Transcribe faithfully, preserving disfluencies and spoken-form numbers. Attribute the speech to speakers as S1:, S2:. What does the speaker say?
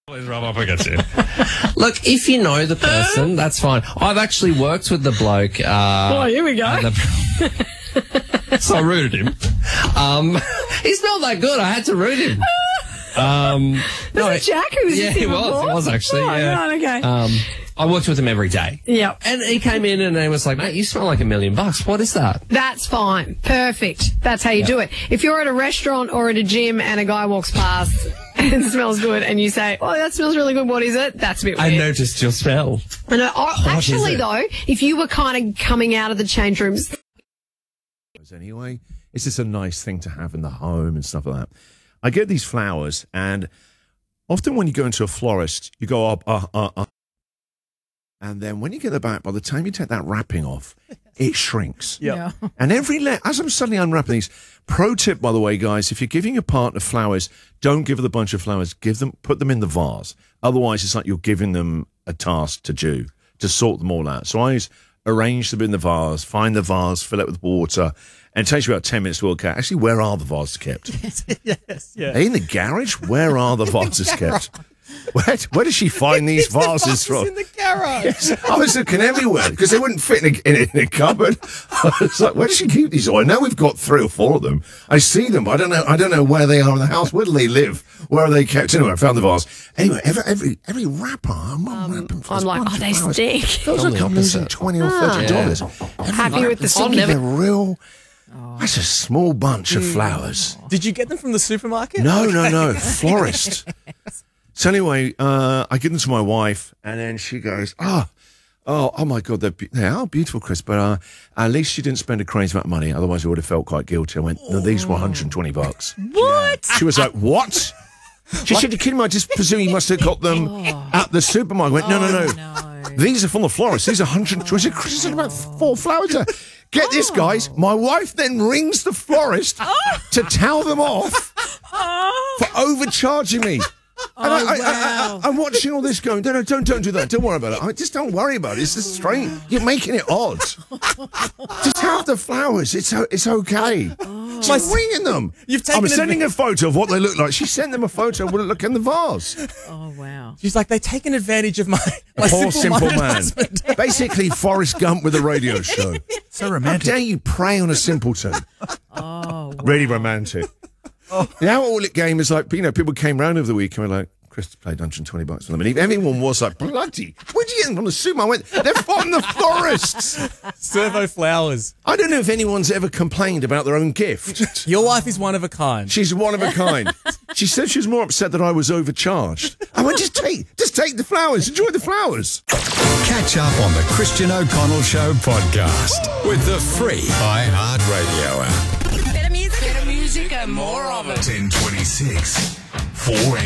S1: Please rub up against you.
S2: Look, if you know the person, that's fine. I've actually worked with the bloke. Uh,
S3: oh, here we go.
S2: The... so I rooted him. Um, he smelled that good. I had to root him. Um,
S3: was
S2: no,
S3: it Jack who was
S2: yeah,
S3: he
S2: was.
S3: before?
S2: It was actually.
S3: Oh,
S2: yeah.
S3: right, okay.
S2: Um, I worked with him every day.
S3: Yep.
S2: And he came in and he was like, mate, you smell like a million bucks. What is that?
S3: That's fine. Perfect. That's how you
S2: Yeah.
S3: do it. If you're at a restaurant or at a gym and a guy walks past and smells good and you say, oh, that smells really good, what is it? That's a bit weird.
S2: I noticed your smell.
S3: I know. Oh,
S2: What
S3: actually,
S2: is it?
S3: though, if you were kind of coming out of the change rooms...
S4: Anyway, it's just a nice thing to have in the home and stuff like that. I get these flowers, and often when you go into a florist, you go up, uh, uh, uh, and then when you get the back, by the time you take that wrapping off, it shrinks.
S3: Yeah.
S4: And every le- as I'm suddenly unwrapping these, pro tip, by the way, guys, if you're giving your partner flowers, don't give her the bunch of flowers. Give them, put them in the vase. Otherwise, it's like you're giving them a task to do, to sort them all out. So I always arrange them in the vase, find the vase, fill it with water, and it takes you about ten minutes to work out, actually, where are the vases kept?
S1: Yes, yeah.
S4: Are they in the garage? Where are the vases kept? Where, where does she find these vases from?
S1: in the garage.
S4: Yes, I was looking everywhere because they wouldn't fit in a, in, a, in a cupboard. I was like, where does she keep these? Oh, I know we've got three or four of them. I see them, but I don't know. I don't know where they are in the house. Where do they live? Where are they kept? Anyway, I found the vase. Anyway, every every, every wrapper, I'm um, wrapping for
S3: I'm like, oh, they stink.
S4: Those are come losing twenty or thirty dollars.
S3: Happy with the
S4: I'll
S3: stinky.
S4: never real. That's a small bunch of flowers.
S1: Did you get them from the supermarket?
S4: No, no, no. Florist. So anyway, uh, I give them to my wife, and then she goes, "Ah, oh, oh my God, they're be- they are beautiful, Chris. But uh, at least she didn't spend a crazy amount of money. Otherwise, I would have felt quite guilty." I went, "No, these were one hundred twenty bucks."
S3: What?
S4: She was like, "What?" She said, "You're kidding me? I just presume you must have got them at the supermarket." I went, "No, no, no. These are from the florist. These are one hundred twenty." Chris said about four flowers there. Get this, guys. My wife then rings the florist to tell them off for overcharging me. And I, I, I, I, I'm watching all this going, no, no, don't, don't do that. Don't worry about it. I just don't worry about it. It's just strange. You're making it odd. Just have the flowers. It's it's okay. She's ringing them.
S1: You've taken
S4: I'm sending
S1: adva-
S4: a photo of what they look like. She sent them a photo of what it look in the vase.
S3: Oh, wow.
S1: She's like, they've taken advantage of my, my
S4: Poor simple
S1: simple-minded
S4: man.
S1: husband.
S4: Basically, Forrest Gump with a radio show.
S5: So
S4: How
S5: romantic.
S4: dare you prey on a simpleton?
S3: Oh, wow.
S4: Really romantic. Oh. Now all it game is like, you know, people came round over the week and were like, Chris played one hundred twenty bucks for them. And everyone was like, bloody, where'd you get them from the super? I went, they're from the florists.
S1: Servo flowers.
S4: I don't know if anyone's ever complained about their own gift.
S1: Your wife is one of a kind.
S4: She's one of a kind. She said she was more upset that I was overcharged. I went, just take, just take the flowers. Enjoy the flowers.
S5: Catch up on the Christian O'Connell Show podcast with the free iHeartRadio app.
S6: Better music. Better music and more of it.
S5: ten twenty-six, four A